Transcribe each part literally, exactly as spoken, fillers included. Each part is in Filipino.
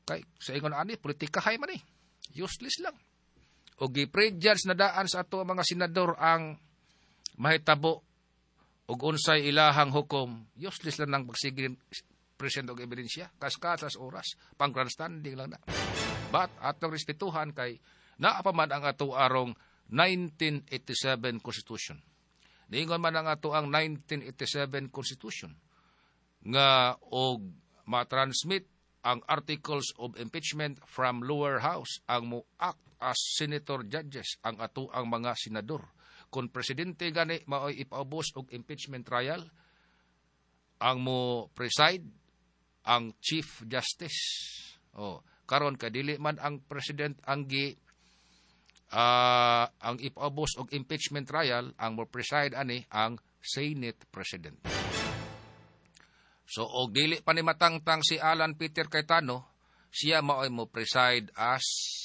Kay sa ingon ani politika hay man eh. Useless lang. O gi-prejudge na daan sa ato mga senador ang mahitabo ug unsay ilahang hukom. Useless lang nang pagsige present og ebidensya. Kaskas oras, pang grandstanding lang na. But atong respetuhan kay naa pa man ang ato arong nineteen eighty-seven Constitution. Niingon man ang ato ang nineteen eighty-seven Constitution nga og ma-transmit ang articles of impeachment from lower house ang mo act as senator judges ang ato ang mga senador. Kung presidente gani maoy ipaubos og impeachment trial, ang mo preside ang Chief Justice. Oh, karon kay dili man ang president ang gi uh, ang ipaubos og impeachment trial, ang mo preside ani ang Senate President. So og dili pa ni matangtang si Alan Peter Cayetano, siya maoy mo preside as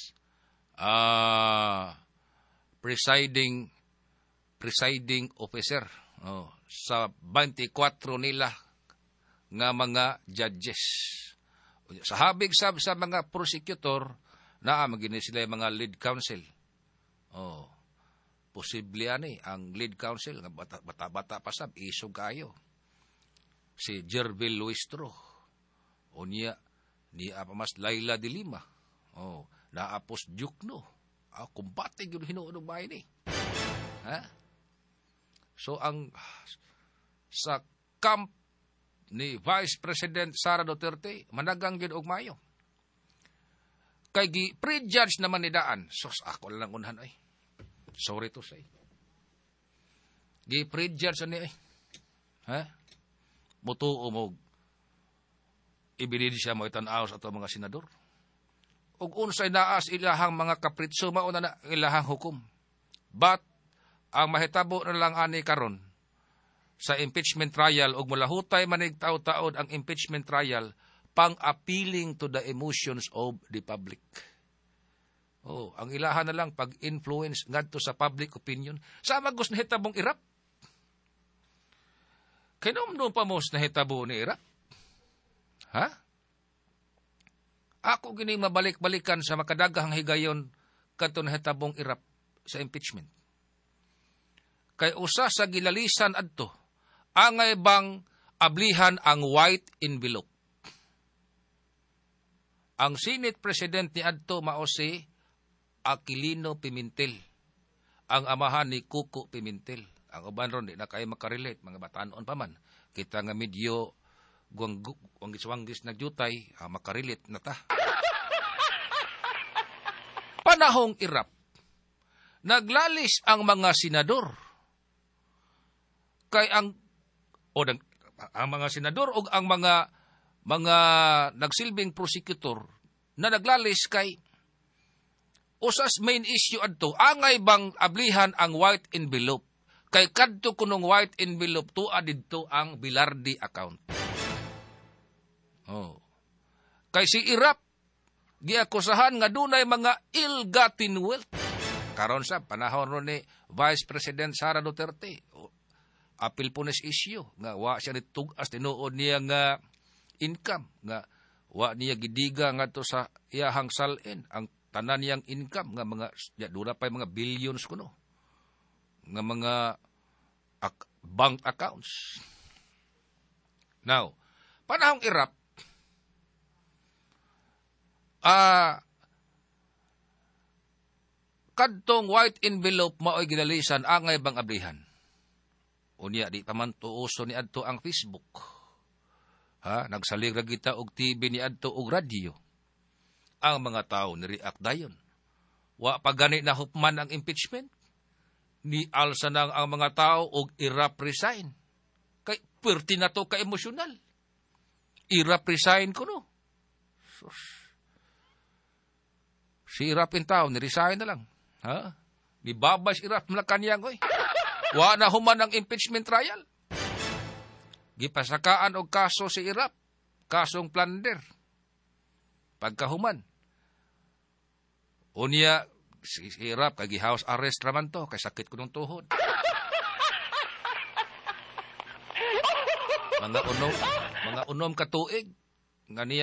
uh, presiding presiding officer oh, sa twenty-four nila nga mga judges. Sa habig sab sa mga prosecutor, naa magini sila mga lead counsel. Oh, posible ani ang lead counsel nga bata-bata pa sab isog kayo. Si Jervil Luistro. O niya niya pa mas Laila de Lima. Oh, naapos Jukno. Ah, kumbate gyud hinuon og bahay ni. Ha? So ang sa camp ni Vice President Sara Duterte managang gyud og mayo. Kay gi prejudge naman ni daan. Sus ako lang unhan ay. Sorry to say. Gi prejudge ani ay. Ha? Mutuo mo ibinidi siya mo itan-aw sa ato mga senador. Ug unsay naas ilahang mga kapritso mao na ilahang hukom. But ang mahitabo na lang ani karon sa impeachment trial ug mulahutay manig taud-taud ang impeachment trial pang appealing to the emotions of the public. Oh, ang ilahan na lang pag-influence ngadto sa public opinion. Sama gus na hitabong irap. Kinomdom pa mo na hitabo ni Iraq? Ha? Ako gining mabalik-balikan sa makadaghang higayon kadto na hitabong Iraq sa impeachment. Kay usa sa gilalisan adto, angay bang ablihan ang white envelope. Ang Senate President ni adto mao si Aquilino Pimentel, ang amahan ni Coco Pimentel. Ang uban ron, di na kayo makarelate, mga batanon pa man. Kita nga medyo guwang-giswanggis nagyutay, ah, makarelate na ta. Panahong Irap, naglalis ang mga senador. Kay ang, o ang mga senador o ang mga, mga nagsilbing prosecutor na naglalis kay usas main issue adto, angay bang ablihan ang white envelope. Kay kadto kunong white envelope tuwa didto ang Bilardi account. Oh. Kay si Irap giakusahan nga dunay mga ill-gotten wealth. Karon sa panahon ron ni Vice President Sara Duterte, apil po nes issue nga wa siya nitugas tinuod niya nga income nga wa niya gidiga ngadto sa iyahang salin ang tanan niyang income nga mga ya, dura pa mga billions kuno nga mga ak- bank accounts. Now, panahong Irap, ah, uh, kadtong white envelope mao'y ginalisan angay bang ablihan. Unya, di pa man tuuso ni adto ang Facebook. Ha? Nagsalig ra kita og T V ni adto og radyo. Ang mga tao ni-react dayon. Wa pa gani na hupman ang impeachment. Ni alsa nang ang mga tao og Irap resign. Kay perti na to ka emosyonal. Irap resign ko no. Sus. Si Irap in tao, ni-resign na lang. Ha? Ni babay si Irap na kanyang oy. Wa na human ang impeachment trial. Gipasakaan og kaso si Irap. Kasong plunder. Pagkahuman. Unya, si Irap, kagi house arrest raman to, kay sakit ko ng tuhod. Mga unom, mga unom katuig, nga niya